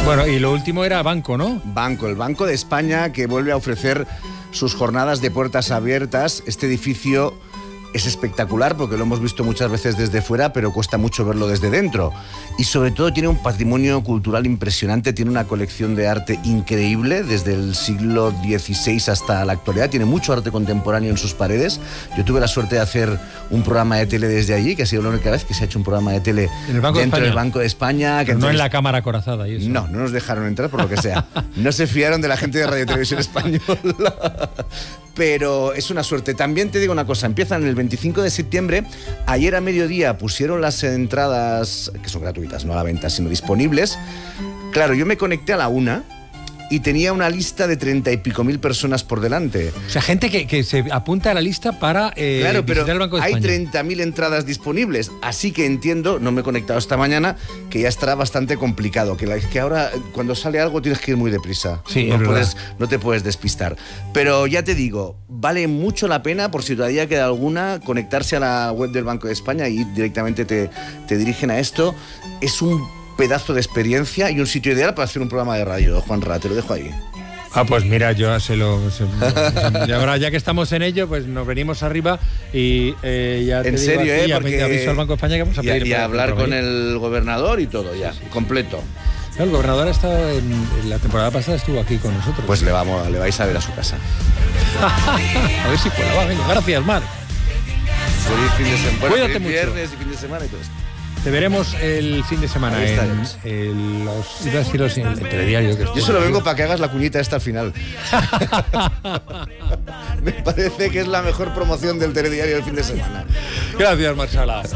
Bueno, y lo último era Banco, ¿no? Banco, el Banco de España, que vuelve a ofrecer sus jornadas de puertas abiertas. Este edificio es espectacular porque lo hemos visto muchas veces desde fuera, pero cuesta mucho verlo desde dentro. Y sobre todo tiene un patrimonio cultural impresionante, tiene una colección de arte increíble desde el siglo XVI hasta la actualidad. Tiene mucho arte contemporáneo en sus paredes. Yo tuve la suerte de hacer un programa de tele desde allí, que ha sido la única vez que se ha hecho un programa de tele dentro del Banco de España. Que pero no en la cámara acorazada y eso. No nos dejaron entrar por lo que sea. No se fiaron de la gente de Radio Televisión Española. Pero es una suerte. También te digo una cosa, empiezan el 25 de septiembre. Ayer a mediodía pusieron las entradas, que son gratuitas, no a la venta, sino disponibles. Claro, yo me conecté a la 1 y tenía una lista de 30 y pico mil personas por delante. O sea, gente que se apunta a la lista para claro, pero visitar el Banco de hay España. 30.000 entradas disponibles, así que entiendo, no me he conectado esta mañana, que ya estará bastante complicado, que ahora cuando sale algo tienes que ir muy deprisa. Sí, no te puedes despistar. Pero ya te digo, vale mucho la pena, por si todavía queda alguna, conectarse a la web del Banco de España y directamente te dirigen a esto. Es un pedazo de experiencia y un sitio ideal para hacer un programa de radio, Juanra, te lo dejo ahí. Ah, pues mira, yo ahora ya que estamos en ello, pues nos venimos arriba y ya te en digo serio, aquí, porque aviso al Banco de España que vamos a pedir y a hablar con el gobernador y todo, ya, completo. El gobernador ha estado en la temporada pasada, estuvo aquí con nosotros. Pues le vais a ver a su casa. A ver si cuela, va, venga. Gracias, Marc. Feliz fin de semana. Cuídate mucho. Viernes y fin de semana y todo esto. Te veremos el fin de semana en el telediario. Que yo solo vengo para que hagas la cuñita esta al final. Me parece que es la mejor promoción del telediario del fin de semana. Gracias, Marc Sala.